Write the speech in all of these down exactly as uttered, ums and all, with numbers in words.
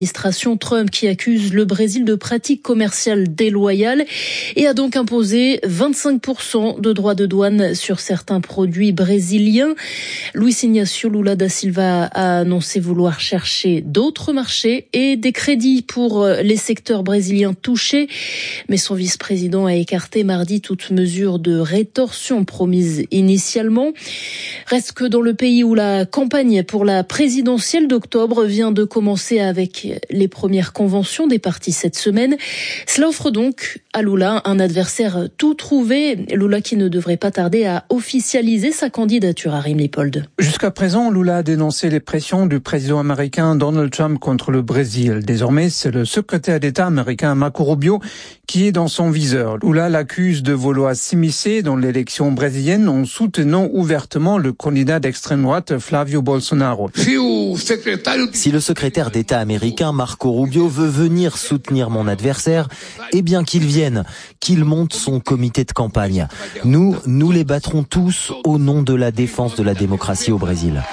L'administration Trump qui accuse le Brésil de pratiques commerciales déloyales et a donc imposé vingt-cinq pour cent de droits de douane sur certains produits brésiliens. Luiz Inácio Lula da Silva a annoncé vouloir chercher d'autres marchés et des crédits pour les secteurs brésiliens touchés. Mais son vice-président a écarté mardi toute mesure de rétorsion promise initialement. Reste que dans le pays où la campagne pour la présidentielle d'octobre vient de commencer avec les premières conventions des partis cette semaine. Cela offre donc à Lula un adversaire tout trouvé. Lula qui ne devrait pas tarder à officialiser sa candidature à Rimlipold. Jusqu'à présent, Lula a dénoncé les pressions du président américain Donald Trump contre le Brésil. Désormais, c'est le secrétaire d'État américain Marco Rubio qui est dans son viseur. Lula l'accuse de vouloir s'immiscer dans l'élection brésilienne en soutenant ouvertement le candidat d'extrême droite Flávio Bolsonaro. Si le secrétaire d'État américain Marco Rubio veut venir soutenir mon adversaire, eh bien qu'il vienne, qu'il monte son comité de campagne. Nous, nous les battrons tous au nom de la défense de la démocratie au Brésil.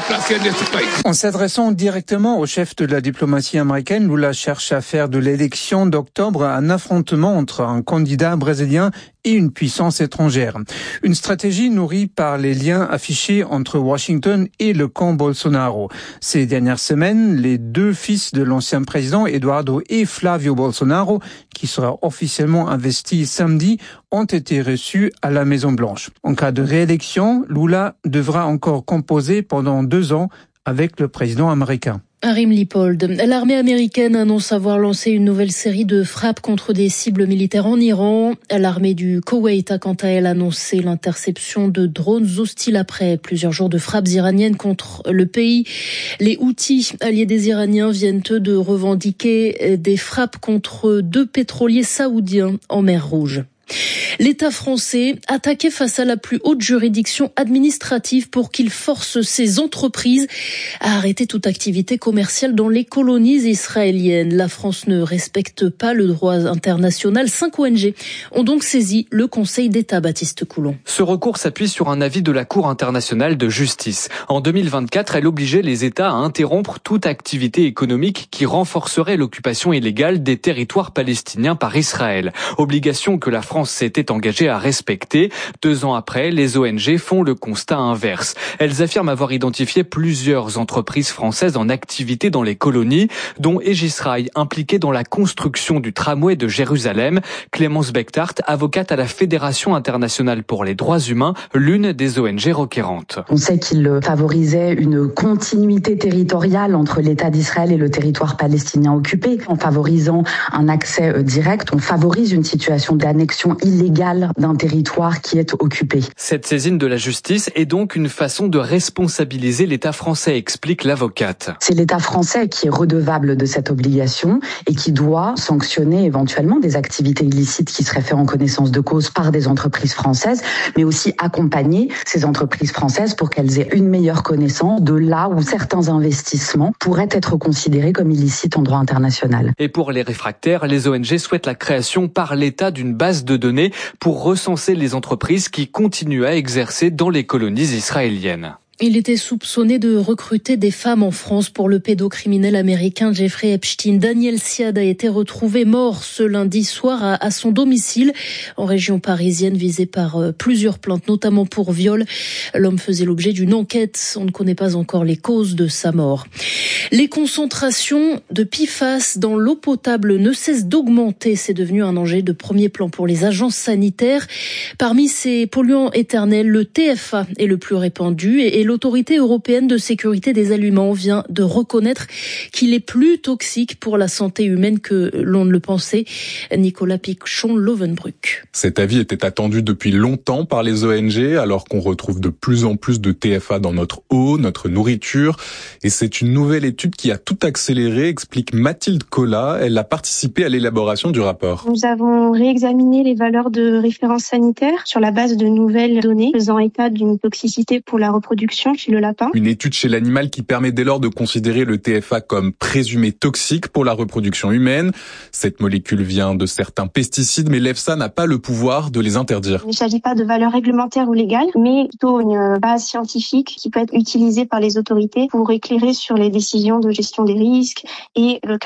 En s'adressant directement au chef de la diplomatie américaine, Lula cherche à faire de l'élection d'octobre un affrontement entre un candidat brésilien et une puissance étrangère. Une stratégie nourrie par les liens affichés entre Washington et le camp Bolsonaro. Ces dernières semaines, les deux fils de l'ancien président, Eduardo et Flávio Bolsonaro, qui sera officiellement investi samedi, ont été reçus à la Maison-Blanche. En cas de réélection, Lula devra encore composer pendant deux ans avec le président américain. À Rimlipold, l'armée américaine annonce avoir lancé une nouvelle série de frappes contre des cibles militaires en Iran. L'armée du Koweït a quant à elle annoncé l'interception de drones hostiles après plusieurs jours de frappes iraniennes contre le pays. Les Houthis, alliés des Iraniens, viennent eux de revendiquer des frappes contre deux pétroliers saoudiens en mer Rouge. L'État français attaqué face à la plus haute juridiction administrative pour qu'il force ses entreprises à arrêter toute activité commerciale dans les colonies israéliennes. La France ne respecte pas le droit international. Cinq O N G ont donc saisi le Conseil d'État, Baptiste Coulon. Ce recours s'appuie sur un avis de la Cour internationale de justice. En deux mille vingt-quatre, elle obligeait les États à interrompre toute activité économique qui renforcerait l'occupation illégale des territoires palestiniens par Israël. Obligation que la France s'était engagée à respecter. Deux ans après, les O N G font le constat inverse. Elles affirment avoir identifié plusieurs entreprises françaises en activité dans les colonies, dont Egisraï, impliquée dans la construction du tramway de Jérusalem. Clémence Bechtart, avocate à la Fédération internationale pour les droits humains, l'une des O N G requérantes. On sait qu'il favorisait une continuité territoriale entre l'État d'Israël et le territoire palestinien occupé. En favorisant un accès direct, on favorise une situation d'annexion illégale d'un territoire qui est occupé. Cette saisine de la justice est donc une façon de responsabiliser l'État français, explique l'avocate. C'est l'État français qui est redevable de cette obligation et qui doit sanctionner éventuellement des activités illicites qui seraient faites en connaissance de cause par des entreprises françaises, mais aussi accompagner ces entreprises françaises pour qu'elles aient une meilleure connaissance de là où certains investissements pourraient être considérés comme illicites en droit international. Et pour les réfractaires, les O N G souhaitent la création par l'État d'une base de données pour recenser les entreprises qui continuent à exercer dans les colonies israéliennes. Il était soupçonné de recruter des femmes en France pour le pédocriminel américain Jeffrey Epstein. Daniel Siad a été retrouvé mort ce lundi soir à, à son domicile en région parisienne, visé par euh, plusieurs plaintes, notamment pour viol. L'homme faisait l'objet d'une enquête. On ne connaît pas encore les causes de sa mort. Les concentrations de P F A S dans l'eau potable ne cessent d'augmenter. C'est devenu un enjeu de premier plan pour les agences sanitaires. Parmi ces polluants éternels, le T F A est le plus répandu et, et l'Autorité européenne de sécurité des aliments vient de reconnaître qu'il est plus toxique pour la santé humaine que l'on ne le pensait. Nicolas Pichon-Lovenbruck. Cet avis était attendu depuis longtemps par les O N G, alors qu'on retrouve de plus en plus de T F A dans notre eau, notre nourriture. Et c'est une nouvelle étude qui a tout accéléré, explique Mathilde Collat. Elle a participé à l'élaboration du rapport. Nous avons réexaminé les valeurs de référence sanitaire sur la base de nouvelles données faisant état d'une toxicité pour la reproduction chez le lapin. Une étude chez l'animal qui permet dès lors de considérer le T F A comme présumé toxique pour la reproduction humaine. Cette molécule vient de certains pesticides, mais l'EFSA n'a pas le pouvoir de les interdire. Il ne s'agit pas de valeurs réglementaires ou légales, mais plutôt une base scientifique qui peut être utilisée par les autorités pour éclairer sur les décisions de gestion des risques et le